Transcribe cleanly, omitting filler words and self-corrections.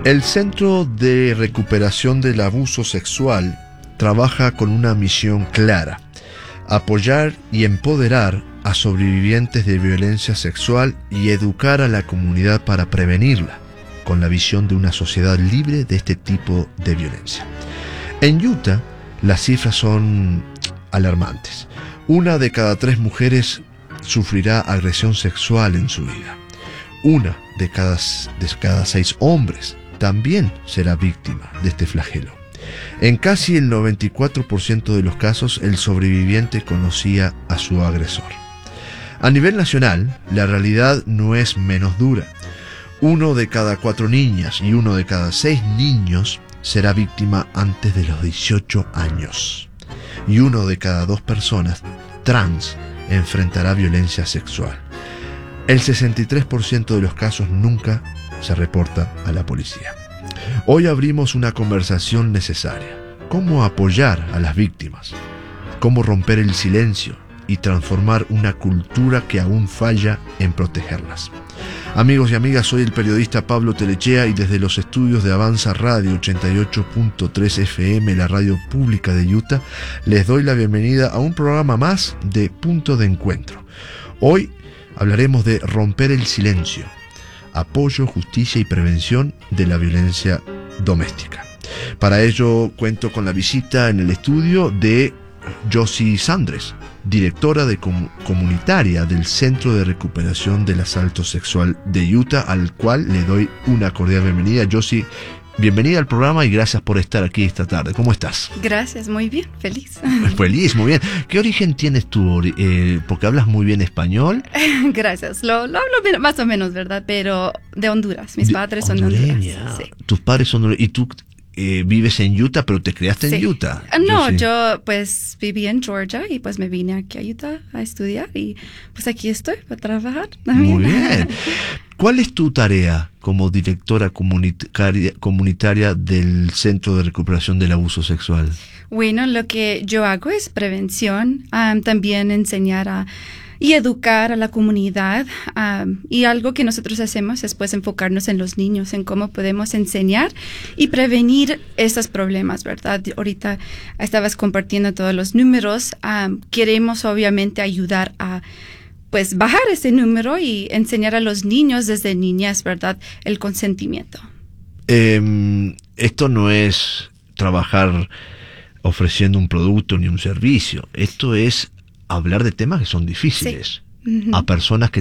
El Centro de Recuperación del Abuso Sexual trabaja con una misión clara: apoyar y empoderar a sobrevivientes de violencia sexual y educar a la comunidad para prevenirla, con la visión de una sociedad libre de este tipo de violencia. En Utah, las cifras son alarmantes. 1 de cada 3 mujeres sufrirá agresión sexual en su vida. 1 de cada 6 hombres también será víctima de este flagelo. En casi el 94% de los casos, el sobreviviente conocía a su agresor. A nivel nacional, la realidad no es menos dura. 1 de cada 4 niñas y 1 de cada 6 niños será víctima antes de los 18 años. Y 1 de cada 2 personas trans enfrentará violencia sexual. El 63% de los casos nunca se reporta a la policía. Hoy abrimos una conversación necesaria. ¿Cómo apoyar a las víctimas? ¿Cómo romper el silencio y transformar una cultura que aún falla en protegerlas? Amigos y amigas, soy el periodista Pablo Telechea y desde los estudios de Avanza Radio 88.3 FM, la radio pública de Utah, les doy la bienvenida a un programa más de Punto de Encuentro. Hoy hablaremos de romper el silencio, apoyo, justicia y prevención de la violencia doméstica. Para ello cuento con la visita en el estudio de Josie Sandres, directora comunitaria del Centro de Recuperación del Asalto Sexual de Utah, al cual le doy una cordial bienvenida. Josie, bienvenida al programa y gracias por estar aquí esta tarde. ¿Cómo estás? Gracias, muy bien, feliz. Feliz, muy bien. ¿Qué origen tienes tú? Porque hablas muy bien español. Gracias, lo hablo más o menos, ¿verdad? Pero de Honduras, mis padres son de Honduras. Sí. Tus padres son de Honduras. ¿Y tú vives en Utah, pero te criaste en Utah? No, yo pues viví en Georgia y pues me vine aquí a Utah a estudiar y pues aquí estoy para trabajar también. Muy bien. ¿Cuál es tu tarea como directora comunitaria del Centro de Recuperación del Abuso Sexual? Bueno, lo que yo hago es prevención, también enseñar y educar a la comunidad, y algo que nosotros hacemos es pues enfocarnos en los niños, en cómo podemos enseñar y prevenir estos problemas, ¿verdad? Ahorita estabas compartiendo todos los números, queremos obviamente ayudar a pues bajar ese número y enseñar a los niños desde niñez, ¿verdad? El consentimiento. Esto no es trabajar ofreciendo un producto ni un servicio, esto es hablar de temas que son difíciles, a personas que